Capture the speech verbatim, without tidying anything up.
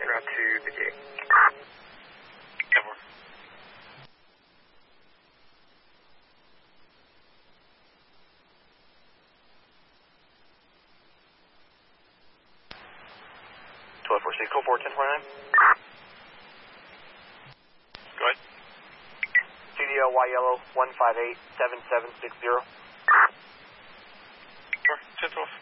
en route to the gate. ten four. twelve four six, call four ten four nine. Go ahead. C D L Y Yellow one five eight seven seven six zero. Sure, ten twelve.